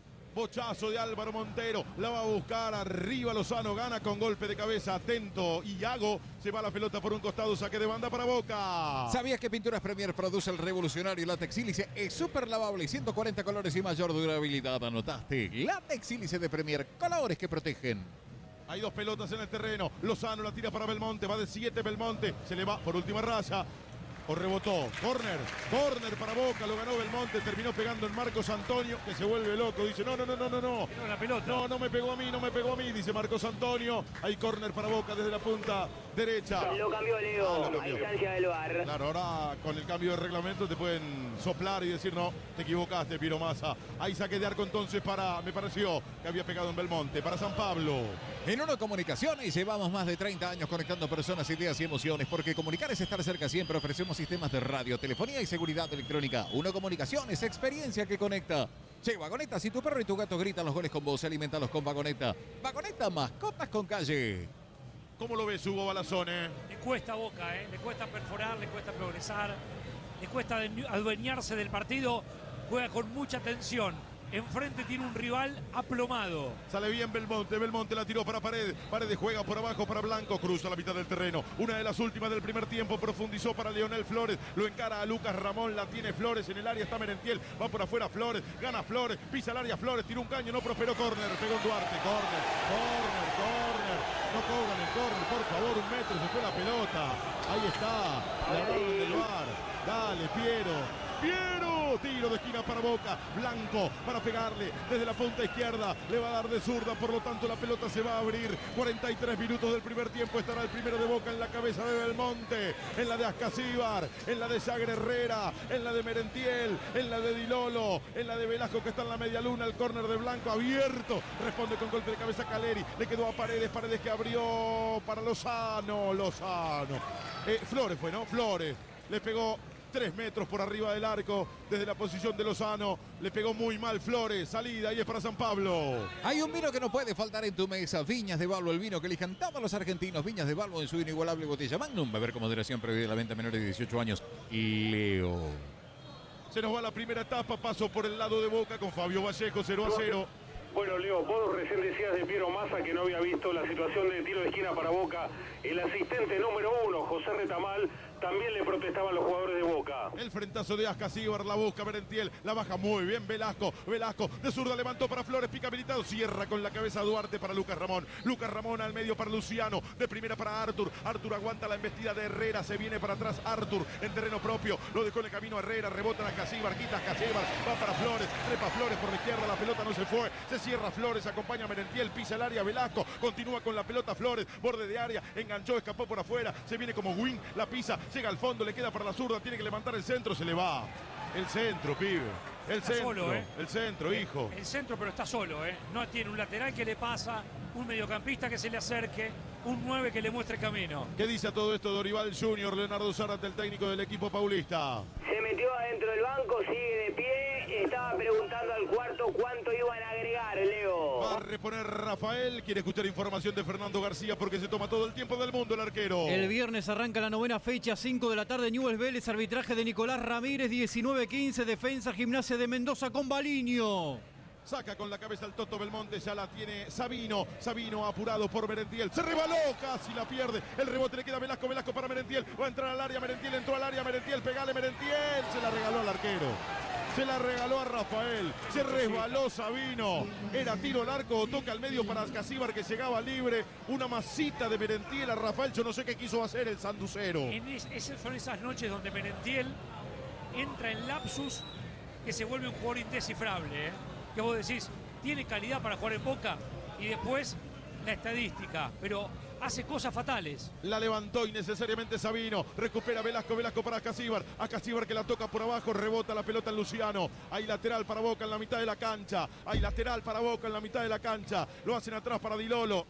[SPEAKER 2] Bochazo de Álvaro Montero, la va a buscar arriba Lozano, gana con golpe de cabeza, atento, Iago se va la pelota por un costado, saque de banda para Boca.
[SPEAKER 1] ¿Sabías que Pinturas Premier produce el revolucionario látex sílice? Es súper lavable, ciento cuarenta colores y mayor durabilidad, anotaste. Látex sílice de Premier, colores que protegen.
[SPEAKER 2] Hay dos pelotas en el terreno, Lozano la tira para Belmonte, va de siete Belmonte, se le va por última raya. O rebotó, córner, córner para Boca, lo ganó Belmonte, terminó pegando en Marcos Antonio, que se vuelve loco, dice no, no, no, no, no, no,
[SPEAKER 3] no, la pelota.
[SPEAKER 2] no, no me pegó a mí, no me pegó a mí, dice Marcos Antonio, hay córner para Boca desde la punta derecha.
[SPEAKER 6] Lo cambió Leo,
[SPEAKER 2] Ah, lo
[SPEAKER 6] a
[SPEAKER 2] cambió.
[SPEAKER 6] instancia del V A R.
[SPEAKER 2] Claro, ahora con el cambio de reglamento te pueden soplar y decir no, te equivocaste, Piero Massa. Ahí saque de arco entonces para, me pareció que había pegado en Belmonte, para San Pablo.
[SPEAKER 1] En Uno Comunicaciones llevamos más de treinta años conectando personas, ideas y emociones, porque comunicar es estar cerca siempre. Ofrecemos sistemas de radio, telefonía y seguridad electrónica. Uno Comunicaciones, experiencia que conecta. Che, Vagoneta, si tu perro y tu gato gritan los goles con vos, alimentalos con Vagoneta. Vagoneta, mascotas con calle.
[SPEAKER 2] ¿Cómo lo ves, Hugo Balazone?
[SPEAKER 3] Le cuesta a Boca, ¿eh? Le cuesta perforar, le cuesta progresar, le cuesta adueñarse del partido. Juega con mucha tensión. Enfrente tiene un rival aplomado.
[SPEAKER 2] Sale bien Belmonte, Belmonte la tiró para Paredes, Paredes juega por abajo para Blanco, cruza la mitad del terreno, una de las últimas del primer tiempo, profundizó para Leonel Flores, lo encara a Lucas Ramón, la tiene Flores, en el área está Merentiel, va por afuera Flores, gana Flores, pisa el área Flores, tira un caño, no prosperó, córner, pegó en Duarte, córner, córner, córner, no cobran el córner, por favor, un metro, se fue la pelota, ahí está, la orden del V A R, dale Piero. Piero, tiro de esquina para Boca, Blanco para pegarle desde la punta izquierda, le va a dar de zurda, por lo tanto la pelota se va a abrir. Cuarenta y tres minutos del primer tiempo, estará el primero de Boca en la cabeza de Belmonte, en la de Ascasíbar, en la de Sagre Herrera, en la de Merentiel, en la de Dilolo, en la de Velasco que está en la media luna, el córner de Blanco abierto, responde con golpe de cabeza Caleri, le quedó a Paredes, Paredes que abrió para Lozano, Lozano, eh, Flores fue, ¿no? Flores, le pegó tres metros por arriba del arco, desde la posición de Lozano, le pegó muy mal Flores, salida y es para San Pablo.
[SPEAKER 1] Hay un vino que no puede faltar en tu mesa, Viñas de Balbo, el vino que elijan todos los argentinos, Viñas de Balbo en su inigualable botella Magnum, beber con moderación, previa la venta a menores de dieciocho años, Leo.
[SPEAKER 2] Se nos va la primera etapa, paso por el lado de Boca con Fabio Vallejo, cero a cero.
[SPEAKER 5] Bueno, Leo, vos recién decías de Piero Massa que no había visto la situación de tiro de esquina para Boca. El asistente número uno, José Retamal, también le protestaban los jugadores de Boca.
[SPEAKER 2] El frentazo de Ascasíbar, la busca Merentiel, la baja muy bien Velasco, Velasco de zurda levantó para Flores, pica habilitado, cierra con la cabeza Duarte para Lucas Ramón, Lucas Ramón al medio para Luciano, de primera para Artur, Artur aguanta la embestida de Herrera, se viene para atrás Artur en terreno propio, lo dejó en el camino a Herrera, rebota en Ascasíbar, quita Ascasíbar, va para Flores, trepa Flores por la izquierda, la pelota no se fue, se cierra Flores, acompaña a Merentiel, pisa el área Velasco, continúa con la pelota Flores, borde de área, enganchó, escapó por afuera, se viene como wing, la pisa, llega al fondo, le queda para la zurda, tiene que levantar el centro, se le va. El centro, pibe. El
[SPEAKER 3] Está
[SPEAKER 2] centro,
[SPEAKER 3] solo, ¿eh?
[SPEAKER 2] el centro, hijo.
[SPEAKER 3] El centro, pero está solo, ¿eh? No tiene un lateral que le pasa, un mediocampista que se le acerque, un nueve que le muestre camino.
[SPEAKER 2] ¿Qué dice a todo esto Dorival Junior, Leonardo Zárate, el técnico del equipo paulista?
[SPEAKER 6] Se metió adentro del banco, sigue de pie, estaba preguntando al cuarto cuánto iban a agregar, Leo.
[SPEAKER 2] Va a reponer Rafael, quiere escuchar información de Fernando García porque se toma todo el tiempo del mundo el arquero.
[SPEAKER 4] El viernes arranca la novena fecha, cinco de la tarde, Newell's Vélez, arbitraje de Nicolás Ramírez, diecinueve quince, defensa Gimnasia de Mendoza con Baliño.
[SPEAKER 2] Saca con la cabeza el Toto Belmonte, ya la tiene Sabino, Sabino apurado por Merentiel, se rebaló, casi la pierde, el rebote le queda a Velasco, Velasco para Merentiel, va a entrar al área, Merentiel entró al área, Merentiel, pegale Merentiel, se la regaló al arquero. Se la regaló a Rafael, se resbaló Sabino, era tiro al arco, toca al medio para Ascasíbar que llegaba libre, una masita de Merentiel a Rafael, yo no sé qué quiso hacer el sanducero.
[SPEAKER 3] En es, esas son esas noches donde Merentiel entra en lapsus que se vuelve un jugador indescifrable, ¿eh? Que vos decís, tiene calidad para jugar en Boca y después la estadística, pero hace cosas fatales.
[SPEAKER 2] La levantó innecesariamente Sabino, recupera Velasco, Velasco para Ascasíbar, Ascasíbar que la toca por abajo, rebota la pelota en Luciano, hay lateral para Boca en la mitad de la cancha, hay lateral para Boca en la mitad de la cancha, lo hacen atrás para Dilolo,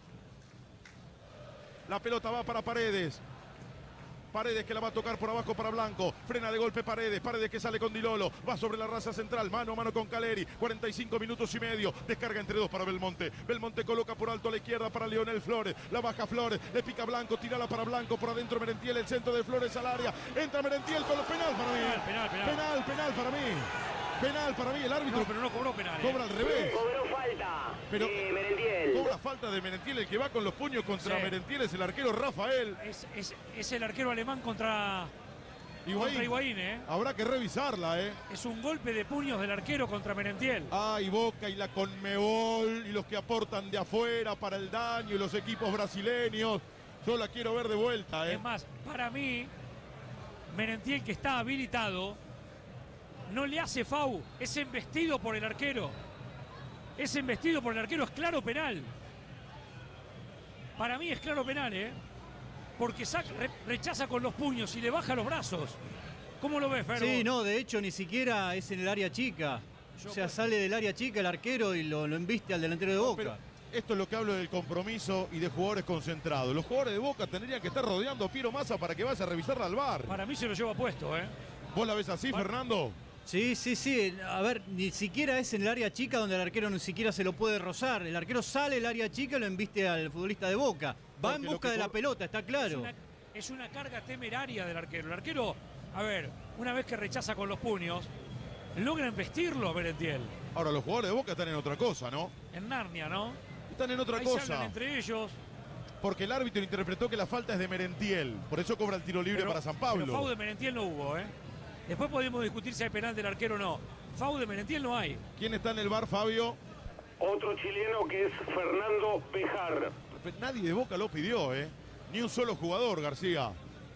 [SPEAKER 2] la pelota va para Paredes. Paredes que la va a tocar por abajo para Blanco, frena de golpe Paredes, Paredes que sale con Dilolo, va sobre la raza central, mano a mano con Caleri, cuarenta y cinco minutos y medio, descarga entre dos para Belmonte, Belmonte coloca por alto a la izquierda para Leonel Flores, la baja Flores, le pica Blanco, tirala para Blanco, por adentro Merentiel, el centro de Flores al área, entra Merentiel con los penal para mí,
[SPEAKER 3] Penal, penal, penal.
[SPEAKER 2] penal, penal para mí, penal para mí, el árbitro
[SPEAKER 3] No, pero no cobró penal. ¿eh?
[SPEAKER 2] cobra al revés.
[SPEAKER 6] Cobró falta
[SPEAKER 2] Pero
[SPEAKER 6] de Merentiel.
[SPEAKER 2] cobra falta de Merentiel, el que va con los puños contra
[SPEAKER 3] Sí.
[SPEAKER 2] Merentiel es el arquero Rafael
[SPEAKER 3] Es, es, es el arquero alemán contra
[SPEAKER 2] Higuaín.
[SPEAKER 3] Contra Higuaín, ¿eh?
[SPEAKER 2] Habrá que revisarla, ¿eh?
[SPEAKER 3] Es un golpe de puños del arquero contra Merentiel.
[SPEAKER 2] Ay, Boca y la Conmebol y los que aportan de afuera para el daño y los equipos brasileños. Yo la quiero ver de vuelta, ¿eh?
[SPEAKER 3] Es más, para mí, Merentiel, que está habilitado, no le hace fau, es embestido por el arquero. Es embestido por el arquero, es claro penal. Para mí es claro penal, ¿eh? porque saca, re, rechaza con los puños y le baja los brazos. ¿Cómo lo ves, Ferro?
[SPEAKER 4] Sí, no, de hecho ni siquiera es en el área chica.
[SPEAKER 3] Yo
[SPEAKER 4] o sea,
[SPEAKER 3] creo...
[SPEAKER 4] sale del área chica el arquero y lo, lo embiste al delantero de Boca.
[SPEAKER 2] Pero esto es lo que hablo del compromiso y de jugadores concentrados. Los jugadores de Boca tendrían que estar rodeando a Piero Massa para que vaya a revisarla al V A R.
[SPEAKER 3] Para mí se lo lleva puesto, ¿eh?
[SPEAKER 2] ¿Vos la ves así,
[SPEAKER 3] Para...
[SPEAKER 2] Fernando?
[SPEAKER 4] Sí, sí, sí. A ver, ni siquiera es en el área chica donde el arquero ni siquiera se lo puede rozar. El arquero sale del área chica y lo embiste al futbolista de Boca. Va en busca de la pelota, está claro.
[SPEAKER 3] Es una, es una carga temeraria del arquero. El arquero, a ver, una vez que rechaza con los puños, logra embestirlo, Merentiel.
[SPEAKER 2] Ahora, los jugadores de Boca están en otra cosa, ¿no?
[SPEAKER 3] En Narnia, ¿no?
[SPEAKER 2] Están en otra
[SPEAKER 3] Ahí se
[SPEAKER 2] cosa.
[SPEAKER 3] hablan entre ellos.
[SPEAKER 2] Porque el árbitro interpretó que la falta es de Merentiel. Por eso cobra el tiro libre
[SPEAKER 3] Pero,
[SPEAKER 2] para San Pablo.
[SPEAKER 3] Pero foul de Merentiel no hubo, ¿eh? Después podemos discutir si hay penal del arquero o no. Foul de Merentiel no hay.
[SPEAKER 2] ¿Quién está en el V A R, Fabio?
[SPEAKER 5] Otro chileno que es Fernando Bejar.
[SPEAKER 2] Nadie de Boca lo pidió, ¿eh? Ni un solo jugador, García.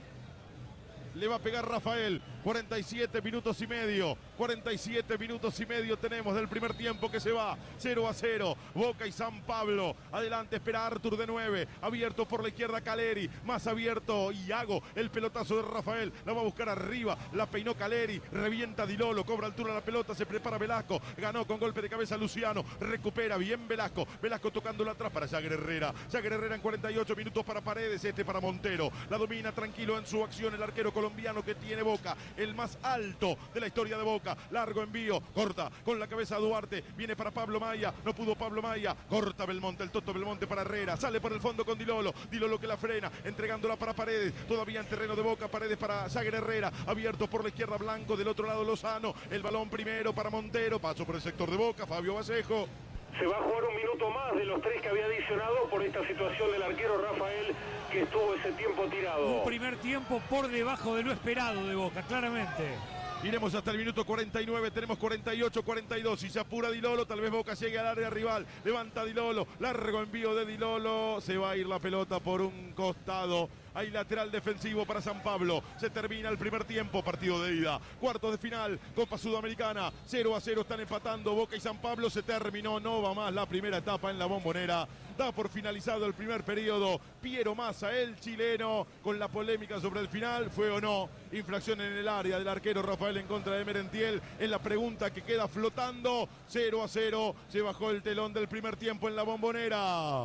[SPEAKER 2] Le va a pegar Rafael. cuarenta y siete minutos y medio. cuarenta y siete minutos y medio tenemos del primer tiempo que se va. cero a cero. Boca y San Pablo. Adelante espera Artur de nueve. Abierto por la izquierda Caleri. Más abierto Iago. El pelotazo de Rafael. La va a buscar arriba. La peinó Caleri. Revienta Di Lolo. Cobra altura la pelota. Se prepara Velasco. Ganó con golpe de cabeza Luciano. Recupera bien Velasco. Velasco tocándola atrás para Jagger Herrera. Jagger Herrera en cuarenta y ocho minutos para Paredes. Este para Montero. La domina tranquilo en su acción el arquero colombiano que tiene Boca. El más alto de la historia de Boca. Largo envío. Corta con la cabeza Duarte. Viene para Pablo Maya. No pudo Pablo Maya. Corta Belmonte. El Toto Belmonte para Herrera. Sale por el fondo con Di Lolo. Di Lolo que la frena. Entregándola para Paredes. Todavía en terreno de Boca. Paredes para Jagger Herrera. Abierto por la izquierda Blanco. Del otro lado Lozano. El balón primero para Montero. Paso por el sector de Boca. Fabio Vallejo.
[SPEAKER 5] Se va a jugar un minuto más de los tres que había adicionado por esta situación del arquero Rafael, que estuvo ese tiempo tirado.
[SPEAKER 3] Un primer tiempo por debajo de lo esperado de Boca, claramente.
[SPEAKER 2] Iremos hasta el minuto cuarenta y nueve, tenemos cuarenta y ocho, cuarenta y dos. Si se apura Di Lolo, tal vez Boca llegue al área rival. Levanta Di Lolo, largo envío de Di Lolo. Se va a ir la pelota por un costado. Hay lateral defensivo para San Pablo. Se termina el primer tiempo, partido de ida. Cuartos de final, Copa Sudamericana. cero a cero están empatando Boca y San Pablo. Se terminó, no va más la primera etapa en la Bombonera. Da por finalizado el primer periodo. Piero Massa, el chileno, con la polémica sobre el final. ¿Fue o no infracción en el área del arquero Rafael en contra de Merentiel? Es la pregunta que queda flotando. cero a cero. Se bajó el telón del primer tiempo en la Bombonera.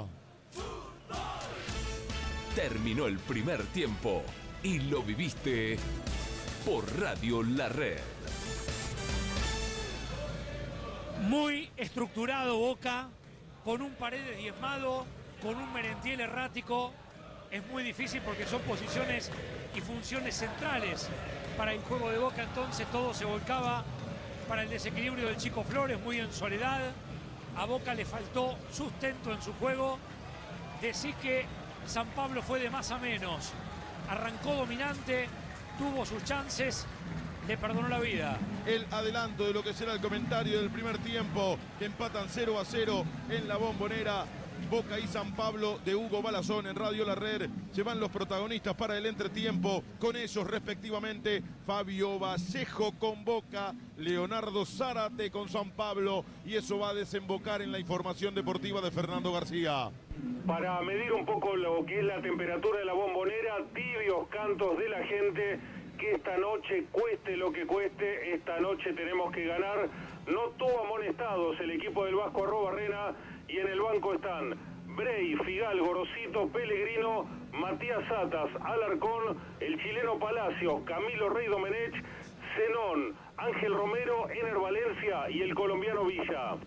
[SPEAKER 7] Terminó el primer tiempo y lo viviste por Radio La Red.
[SPEAKER 3] Muy estructurado Boca, con un Paredes diezmado, con un Merentiel errático. Es muy difícil porque son posiciones y funciones centrales para el juego de Boca. Entonces todo se volcaba para el desequilibrio del Chico Flores, muy en soledad. A Boca le faltó sustento en su juego. Decís que San Pablo fue de más a menos. Arrancó dominante, tuvo sus chances, le perdonó la vida.
[SPEAKER 2] El adelanto de lo que será el comentario del primer tiempo, que empatan cero a cero en la Bombonera. Boca y San Pablo de Hugo Balazón en Radio La Red. Se van los protagonistas para el entretiempo. Con ellos respectivamente Fabio Vallejo con Boca, Leonardo Zárate con San Pablo. Y eso va a desembocar en la información deportiva de Fernando García.
[SPEAKER 5] Para medir un poco lo que es la temperatura de la Bombonera, tibios cantos de la gente, que esta noche cueste lo que cueste, esta noche tenemos que ganar. No tuvo amonestados el equipo del Vasco Arrobarrena y en el banco están Brey, Figal, Gorosito, Pellegrino, Matías Satas, Alarcón, el chileno Palacios, Camilo Rey Domenech, Zenón, Ángel Romero, Ener Valencia y el colombiano Villa.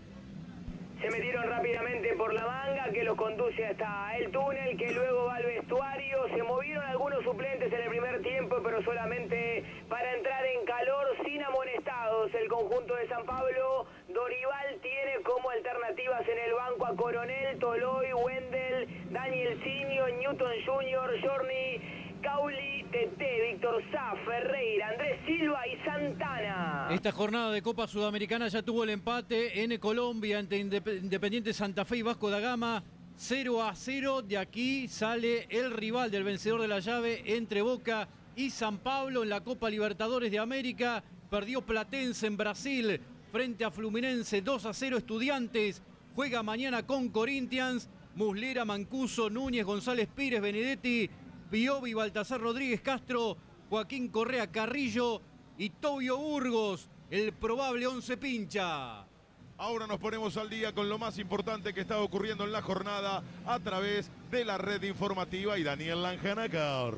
[SPEAKER 6] Se metieron rápidamente por la manga que los conduce hasta el túnel, que luego va al vestuario. Se movieron algunos suplentes en el primer tiempo, pero solamente para entrar en calor, sin amonestados. El conjunto de San Pablo, Dorival tiene como alternativas en el banco a Coronel, Toloy, Wendel, Daniel Ciño, Newton junior, Jorni, Cauli, Tete, Víctor Sá, Ferreira, Andrés Silva y Santana.
[SPEAKER 4] Esta jornada de Copa Sudamericana ya tuvo el empate en Colombia entre Independiente Santa Fe y Vasco da Gama. cero a cero. De aquí sale el rival del vencedor de la llave entre Boca y San Pablo en la Copa Libertadores de América. Perdió Platense en Brasil frente a Fluminense dos a cero. Estudiantes juega mañana con Corinthians. Muslera, Mancuso, Núñez, González Pires, Benedetti, Piovi, Baltasar Rodríguez Castro, Joaquín Correa Carrillo y Tobio Burgos, el probable once pincha.
[SPEAKER 2] Ahora nos ponemos al día con lo más importante que está ocurriendo en la jornada a través de la red informativa y Daniel Langenacker.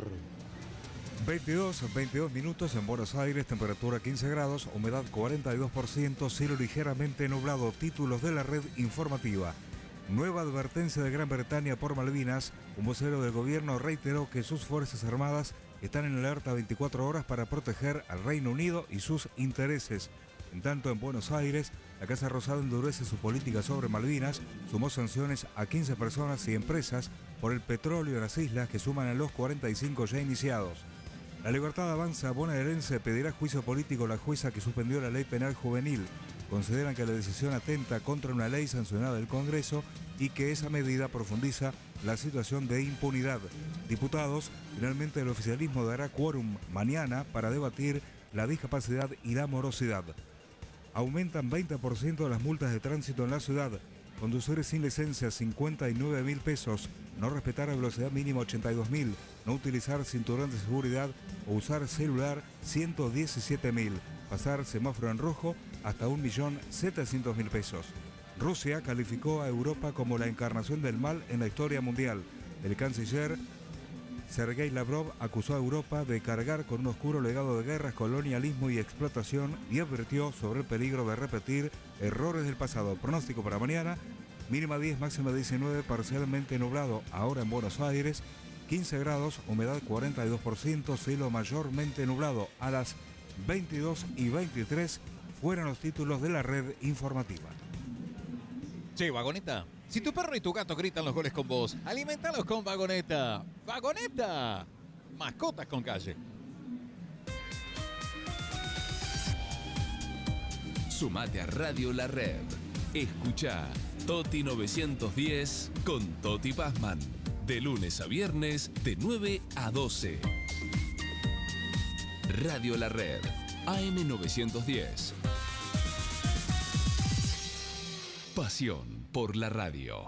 [SPEAKER 8] veintidós, veintidós minutos en Buenos Aires, temperatura quince grados, humedad cuarenta y dos por ciento, cielo ligeramente nublado. Títulos de la red informativa. Nueva advertencia de Gran Bretaña por Malvinas. Un vocero del gobierno reiteró que sus Fuerzas Armadas están en alerta veinticuatro horas para proteger al Reino Unido y sus intereses. En tanto, en Buenos Aires, la Casa Rosada endurece su política sobre Malvinas, sumó sanciones a quince personas y empresas por el petróleo en las islas que suman a los cuarenta y cinco ya iniciados. La Libertad Avanza bonaerense pedirá juicio político a la jueza que suspendió la ley penal juvenil. Consideran que la decisión atenta contra una ley sancionada del Congreso y que esa medida profundiza la situación de impunidad. Diputados, finalmente el oficialismo dará quórum mañana para debatir la discapacidad y la morosidad. Aumentan veinte por ciento las multas de tránsito en la ciudad. Conducir sin licencia cincuenta y nueve mil pesos. No respetar la velocidad mínima ochenta y dos mil. No utilizar cinturón de seguridad o usar celular ciento diecisiete mil. Pasar semáforo en rojo hasta un millón setecientos mil pesos. Rusia calificó a Europa como la encarnación del mal en la historia mundial. El canciller Sergei Lavrov acusó a Europa de cargar con un oscuro legado de guerras, colonialismo y explotación y advirtió sobre el peligro de repetir errores del pasado. Pronóstico para mañana, mínima diez, máxima diecinueve, parcialmente nublado. Ahora en Buenos Aires, quince grados, humedad cuarenta y dos por ciento, cielo mayormente nublado. A las veintidós y veintitrés fueron los títulos de la red informativa.
[SPEAKER 1] Che, Vagoneta, si tu perro y tu gato gritan los goles con vos, alimentalos con Vagoneta. ¡Vagoneta! Mascotas con calle.
[SPEAKER 7] Sumate a Radio La Red. Escucha Toti novecientos diez con Toti Pazman. De lunes a viernes, de nueve a doce. Radio La Red, A M novecientos diez. Pasión por la radio.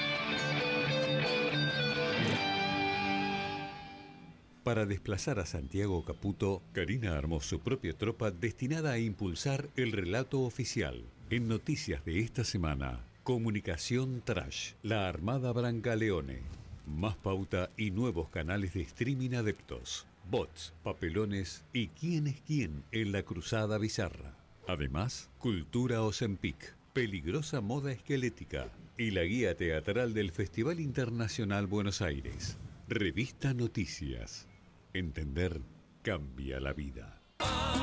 [SPEAKER 9] Para desplazar a Santiago Caputo, Karina armó su propia tropa destinada a impulsar el relato oficial. En noticias de esta semana, Comunicación Trash, la Armada Brancaleone. Más pauta y nuevos canales de streaming adeptos. Bots, papelones y quién es quién en la cruzada bizarra. Además, Cultura Ozempic, peligrosa moda esquelética y la guía teatral del Festival Internacional Buenos Aires. Revista Noticias. Entender cambia la vida.